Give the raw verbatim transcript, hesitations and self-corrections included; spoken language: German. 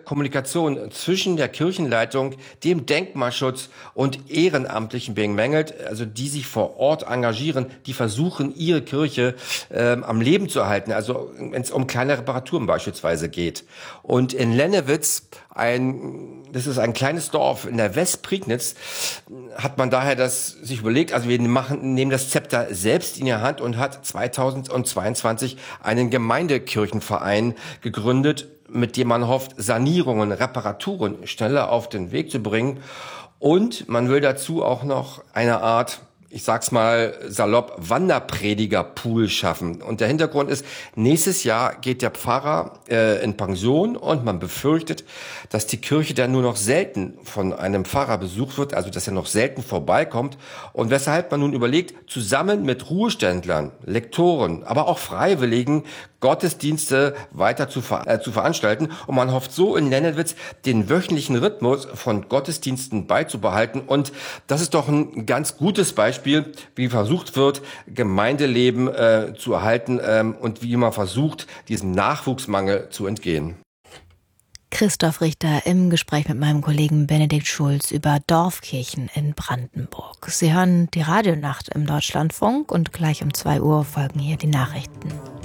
Kommunikation zwischen der Kirchenleitung, dem Denkmalschutz und Ehrenamtlichen bemängelt, also die sich vor Ort engagieren, die versuchen, ihre Kirche äh, am Leben zu erhalten, also wenn es um kleine Reparaturen beispielsweise geht. Und in Lennewitz, ein, das ist ein kleines Dorf in der Westprignitz, hat man daher das sich überlegt, also wir machen, nehmen das Zepter selbst in die Hand und hat zweitausendzweiundzwanzig einen Gemeindekirchenverein gegründet, mit dem man hofft, Sanierungen, Reparaturen schneller auf den Weg zu bringen. Und man will dazu auch noch eine Art, ich sag's mal salopp, Wanderpredigerpool schaffen. Und der Hintergrund ist, nächstes Jahr geht der Pfarrer äh, in Pension und man befürchtet, dass die Kirche dann nur noch selten von einem Pfarrer besucht wird, also dass er noch selten vorbeikommt. Und weshalb man nun überlegt, zusammen mit Ruheständlern, Lektoren, aber auch Freiwilligen Gottesdienste weiter zu, ver äh, zu veranstalten. Und man hofft so in Lennewitz den wöchentlichen Rhythmus von Gottesdiensten beizubehalten. Und das ist doch ein ganz gutes Beispiel, wie versucht wird, Gemeindeleben äh, zu erhalten ähm, und wie man versucht, diesem Nachwuchsmangel zu entgehen. Christoph Richter im Gespräch mit meinem Kollegen Benedikt Schulz über Dorfkirchen in Brandenburg. Sie hören die Radionacht im Deutschlandfunk und gleich um zwei Uhr folgen hier die Nachrichten.